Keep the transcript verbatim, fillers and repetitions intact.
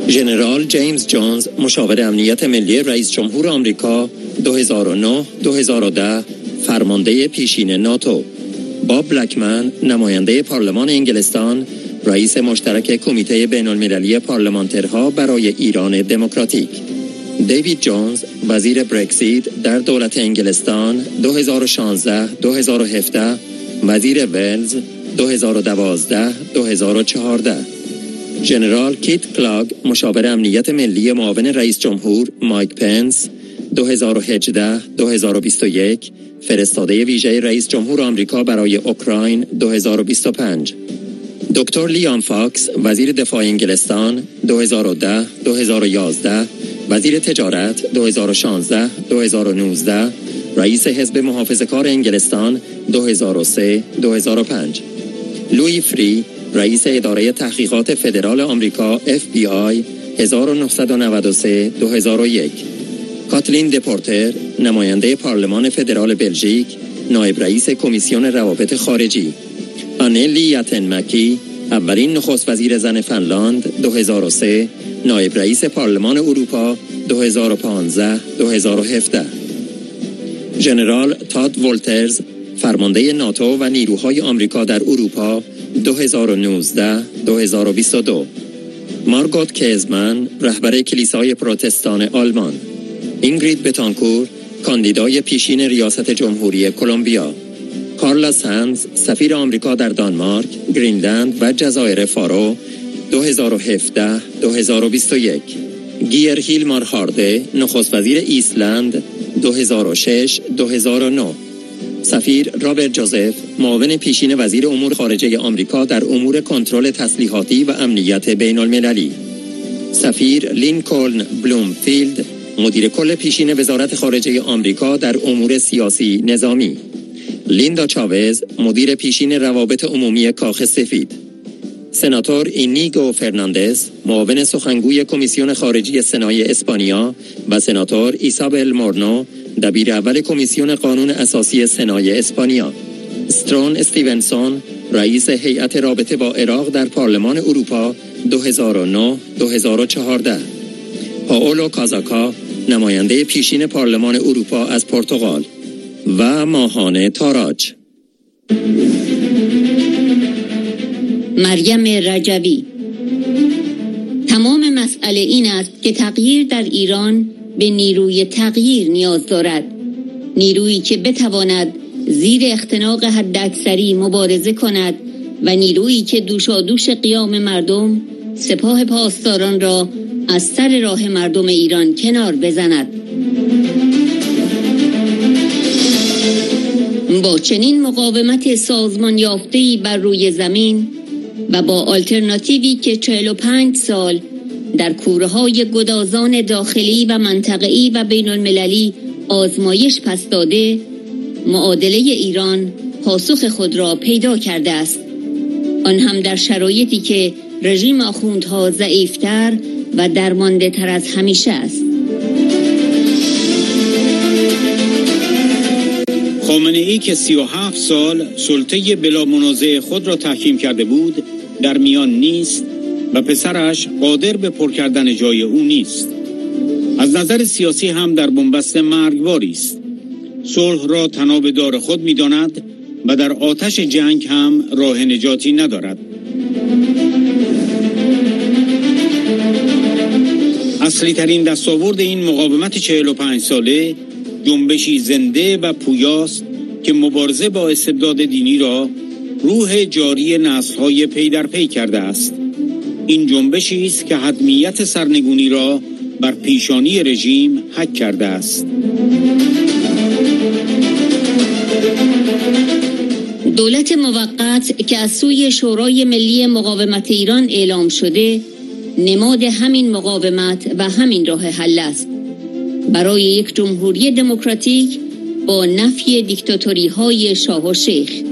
ژنرال جیمز جونز، مشاور امنیت ملی رئیس جمهور آمریکا دو هزار و نه تا دو هزار و ده، فرمانده پیشین ناتو. باب بلکمن، نماینده پارلمان انگلستان، رئیس مشترک کمیته بین المللی پارلمانترها برای ایران دموکراتیک. دیوید جونز، وزیر برکزیت در دولت انگلستان دو هزار و شانزده تا دو هزار و هفده، وزیر ولز دو هزار و دوازده تا دو هزار و چهارده. ژنرال کیت کلاگ، مشاور امنیت ملی معاون رئیس جمهور مایک پنس دو هزار و هجده تا دو هزار و بیست و یک، فرستاده ویژه رئیس جمهور آمریکا برای اوکراین دو هزار و بیست و پنج. دکتر لیام فاکس، وزیر دفاع انگلستان دو هزار و ده تا دو هزار و یازده، وزیر تجارت دو هزار و شانزده تا دو هزار و نوزده، رئیس حزب محافظه‌کار انگلستان دو هزار و سه تا دو هزار و پنج. لوی فری، رئیس اداره تحقیقات فدرال آمریکا اف بی آی هزار و نهصد و نود و سه تا دو هزار و یک. کاتلین دپورتر، نماینده پارلمان فدرال بلژیک، نایب رئیس کمیسیون روابط خارجی. آنلی یاتنمکی، اولین نخست وزیر زن فنلاند دو هزار و سه، نایب رئیس پارلمان اروپا دو هزار و پانزده تا دو هزار و هفده. ژنرال تاد ولترز، فرمانده ناتو و نیروهای آمریکا در اروپا دو هزار و نوزده تا دو هزار و بیست و دو. مارگوت کیزمن، رهبر کلیسای پروتستان آلمان. اینگرید بتانکور، کاندیدای پیشین ریاست جمهوری کلمبیا. کارلا سانز، سفیر آمریکا در دانمارک، گرینلند و جزایر فارو دو هزار و هفده تا دو هزار و بیست و یک. گیر هیلمار هارده، نخست وزیر ایسلند دو هزار و شش تا دو هزار و نه. سفیر رابرت جوزف، معاون پیشین وزیر امور خارجه آمریکا در امور کنترل تسلیحاتی و امنیت بین المللی. سفیر لینکلن بلومفیلد، مدیر کل پیشین وزارت خارجه آمریکا در امور سیاسی نظامی. لیندا چاوز، مدیر پیشین روابط عمومی کاخ سفید. سناتور اینیگو فرناندز، معاون سخنگوی کمیسیون خارجی سنای اسپانیا و سناتور ایسابل مورنو، دبیر اول کمیسیون قانون اساسی سنای اسپانیا. استرون استیونسون، رئیس هیئت رابطه با عراق در پارلمان اروپا دو هزار و نه تا دو هزار و چهارده. پائولو کازاکا، نماینده پیشین پارلمان اروپا از پرتغال. و ماهانه تاراج. مریم رجوی. تمام مسئله این است که تغییر در ایران به نیروی تغییر نیاز دارد، نیرویی که بتواند زیر اختناق حداکثری مبارزه کند و نیرویی که دوشادوش قیام مردم سپاه پاسداران را از سر راه مردم ایران کنار بزند. با چنین مقاومت سازمان یافته‌ای بر روی زمین و با آلترناتیوی که چهل و پنج سال در کوره‌های گدازان داخلی و منطقه‌ای و بین المللی آزمایش پس داده، معادله ایران پاسخ خود را پیدا کرده است، آن هم در شرایطی که رژیم آخوندها ضعیفتر و درمانده تر از همیشه است. خامنه‌ای که سی و هفت سال سلطه بلا منازع خود را تحکیم کرده بود در میان نیست و پسرش قادر به پر کردن جای او نیست. از نظر سیاسی هم در بنبست مرگباری است. صلح را طناب دار خود می‌داند و در آتش جنگ هم راه نجاتی ندارد. اصلی ترین دستاورد این مقاومت چهل و پنج ساله جنبشی زنده و پویاست که مبارزه با استبداد دینی را روح جاری نسل‌های پی در پی کرده است. این جنبشی است که حتمیت سرنگونی را بر پیشانی رژیم حک کرده است. دولت موقت که از سوی شورای ملی مقاومت ایران اعلام شده، نماد همین مقاومت و همین راه حل است برای یک جمهوری دموکراتیک با نفی دیکتاتوری های شاه و شیخ.